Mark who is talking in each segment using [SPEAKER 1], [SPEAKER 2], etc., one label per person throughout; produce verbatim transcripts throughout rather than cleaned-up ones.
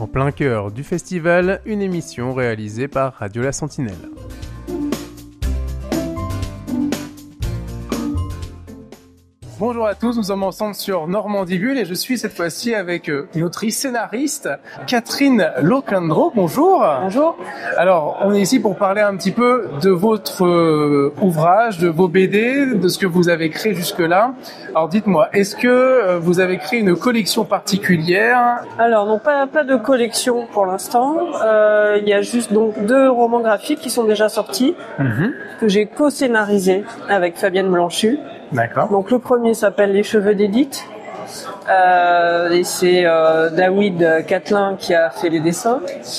[SPEAKER 1] En plein cœur du festival, une émission réalisée par Radio La Sentinelle. Bonjour à tous, nous sommes ensemble sur Normandie Bulle et je suis cette fois-ci avec une autrice scénariste, Catherine Locandro. Bonjour.
[SPEAKER 2] Bonjour.
[SPEAKER 1] Alors, on est ici pour parler un petit peu de votre euh, ouvrage, de vos B D, de ce que vous avez créé jusque-là. Alors dites-moi, est-ce que euh, vous avez créé une collection particulière ?
[SPEAKER 2] Alors non, pas, pas de collection pour l'instant. Euh, il y a juste donc deux romans graphiques qui sont déjà sortis, mm-hmm. que j'ai co-scénarisés avec Fabienne Blanchu.
[SPEAKER 1] D'accord.
[SPEAKER 2] Donc le premier s'appelle Les cheveux d'Édith euh, et c'est euh, David Catelin qui a fait les dessins.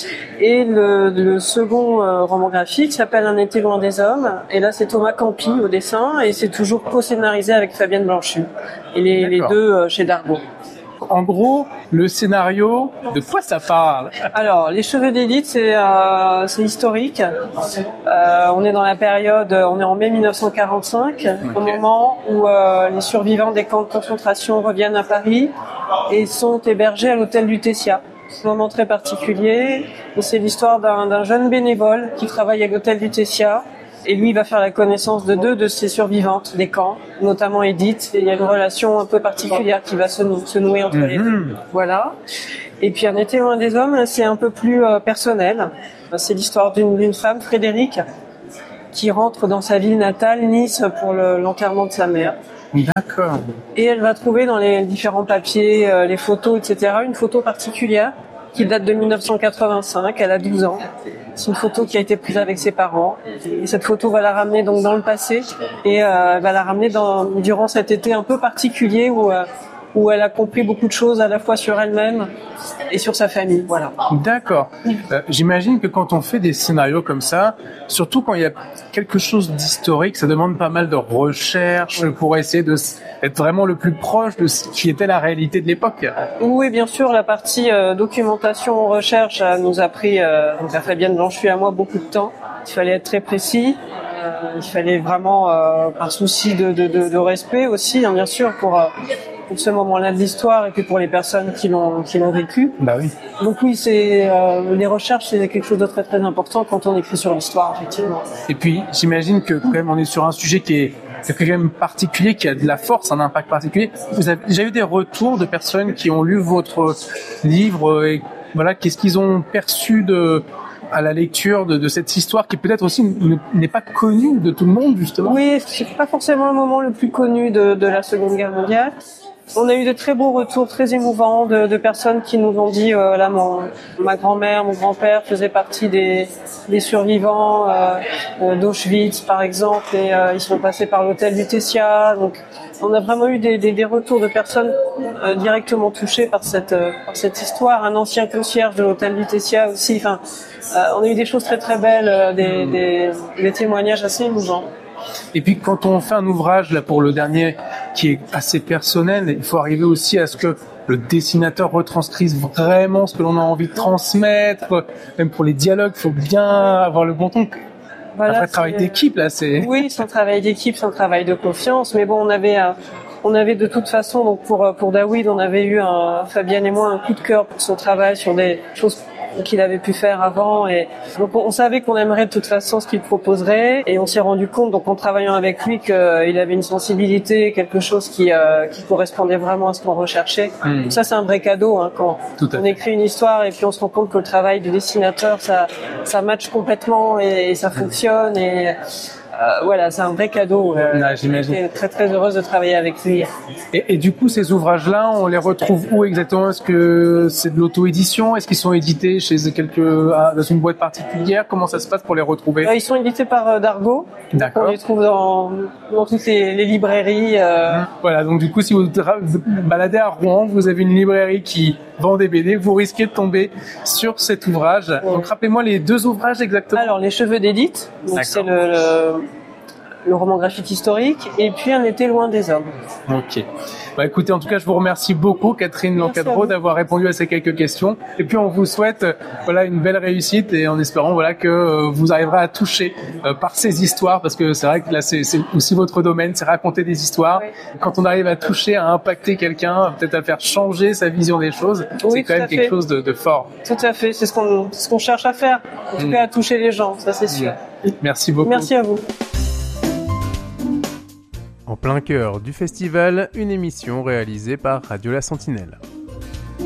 [SPEAKER 2] Et le, le second euh, roman graphique s'appelle Un été loin des hommes et là c'est Thomas Campi au dessin et c'est toujours co-scénarisé avec Fabienne Blanchu et les, les deux euh, chez Dargaud.
[SPEAKER 1] En gros, le scénario, de quoi ça parle ?
[SPEAKER 2] Alors, Les cheveux d'Édith, c'est, euh, c'est historique. Euh, on est dans la période, on est en mai dix-neuf cent quarante-cinq, okay. Au moment où euh, les survivants des camps de concentration reviennent à Paris et sont hébergés à l'hôtel Lutetia. C'est un moment très particulier. Et c'est l'histoire d'un, d'un jeune bénévole qui travaille à l'hôtel Lutetia. Et lui, il va faire la connaissance de deux de ses survivantes des camps, notamment Édith. Et il y a une relation un peu particulière qui va se, nou- se nouer entre mm-hmm. les deux. Voilà. Et puis Un été loin des hommes, c'est un peu plus euh, personnel. C'est l'histoire d'une, d'une femme, Frédéric, qui rentre dans sa ville natale, Nice, pour le, l'enterrement de sa mère.
[SPEAKER 1] D'accord.
[SPEAKER 2] Et elle va trouver dans les différents papiers, euh, les photos, et cetera, une photo particulière qui date de dix-neuf cent quatre-vingt-cinq, elle a douze ans. C'est une photo qui a été prise avec ses parents. Et cette photo va la ramener donc dans le passé et euh, va la ramener dans, durant cet été un peu particulier où, euh, où elle a compris beaucoup de choses à la fois sur elle-même et sur sa famille. Voilà.
[SPEAKER 1] D'accord. Euh, j'imagine que quand on fait des scénarios comme ça, surtout quand il y a quelque chose d'historique, ça demande pas mal de recherche pour essayer de être vraiment le plus proche de ce qui était la réalité de l'époque.
[SPEAKER 2] Oui, bien sûr, la partie euh, documentation, recherche euh, nous a pris, euh, donc à Fabienne Blanchu et à moi, beaucoup de temps. Il fallait être très précis. Euh, il fallait vraiment, euh, par souci de, de, de, de respect aussi, hein, bien sûr, pour... Euh, pour ce moment-là de l'histoire et puis pour les personnes qui l'ont qui l'ont vécu.
[SPEAKER 1] Bah oui.
[SPEAKER 2] Donc oui, c'est euh, les recherches, c'est quelque chose de très très important quand on écrit sur l'histoire, effectivement.
[SPEAKER 1] Et puis j'imagine que quand même on est sur un sujet qui est c'est quand même particulier, qui a de la force, un impact particulier. Vous avez déjà eu des retours de personnes qui ont lu votre livre et voilà, qu'est-ce qu'ils ont perçu de à la lecture de, de cette histoire qui peut-être aussi ne, n'est pas connue de tout le monde, justement.
[SPEAKER 2] Oui, c'est pas forcément le moment le plus connu de, de la Seconde Guerre mondiale. On a eu de très beaux retours, très émouvants, de, de personnes qui nous ont dit, euh, là, mon, ma grand-mère, mon grand-père faisaient partie des, des survivants euh, d'Auschwitz, par exemple, et euh, ils sont passés par l'hôtel Lutetia. Donc, on a vraiment eu des, des, des retours de personnes euh, directement touchées par cette, euh, par cette histoire. Un ancien concierge de l'hôtel Lutetia aussi. Enfin, euh, on a eu des choses très très belles, euh, des, des, des témoignages assez émouvants.
[SPEAKER 1] Et puis quand on fait un ouvrage là pour le dernier qui est assez personnel, il faut arriver aussi à ce que le dessinateur retranscrise vraiment ce que l'on a envie de transmettre. Même pour les dialogues, il faut bien avoir le bon ton. Voilà, après, travail d'équipe là, c'est.
[SPEAKER 2] Oui, c'est un travail d'équipe, c'est un travail de confiance. Mais bon, on avait, un, on avait de toute façon, donc pour pour David, on avait eu un Fabienne et moi un coup de cœur pour son travail sur des choses qu'il avait pu faire avant et donc on savait qu'on aimerait de toute façon ce qu'il proposerait et on s'est rendu compte donc en travaillant avec lui qu'il avait une sensibilité, quelque chose qui euh, qui correspondait vraiment à ce qu'on recherchait. Mmh. Ça c'est un vrai cadeau hein, quand on écrit une histoire et puis on se rend compte que le travail du dessinateur ça ça matche complètement et, et ça fonctionne et Euh, voilà, c'est un vrai cadeau. Euh,
[SPEAKER 1] ah, j'imagine.
[SPEAKER 2] J'étais très très heureuse de travailler avec lui.
[SPEAKER 1] Et, et du coup, ces ouvrages-là, on les retrouve où exactement ? Est-ce que c'est de l'auto-édition ? Est-ce qu'ils sont édités chez quelques ah, dans une boîte particulière ? Comment ça se passe pour les retrouver ?
[SPEAKER 2] euh, Ils sont édités par euh, Dargaud.
[SPEAKER 1] D'accord.
[SPEAKER 2] On les trouve dans, dans toutes les, les librairies. Euh...
[SPEAKER 1] Voilà, donc du coup, si vous vous baladez à Rouen, vous avez une librairie qui vend des B D, vous risquez de tomber sur cet ouvrage. Ouais. Donc rappelez-moi les deux ouvrages exactement.
[SPEAKER 2] Alors, Les cheveux d'Édith, donc c'est le, le le roman graphique historique, et puis Un été loin des hommes.
[SPEAKER 1] Ok. Bah écoutez, en tout cas, je vous remercie beaucoup, Catherine Lancadreau, d'avoir répondu à ces quelques questions. Et puis, on vous souhaite, euh, voilà, une belle réussite et en espérant, voilà, que euh, vous arriverez à toucher euh, par ces histoires, parce que c'est vrai que là, c'est, c'est aussi votre domaine, c'est raconter des histoires. Oui. Quand on arrive à toucher, à impacter quelqu'un, peut-être à faire changer sa vision des choses, oui, c'est quand même quelque chose de, de fort.
[SPEAKER 2] Tout à fait, c'est ce qu'on, c'est ce qu'on cherche à faire. En tout mmh. cas, à toucher les gens, ça c'est sûr.
[SPEAKER 1] Mmh. Merci beaucoup.
[SPEAKER 2] Merci à vous.
[SPEAKER 3] En plein cœur du festival, une émission réalisée par Radio La Sentinelle.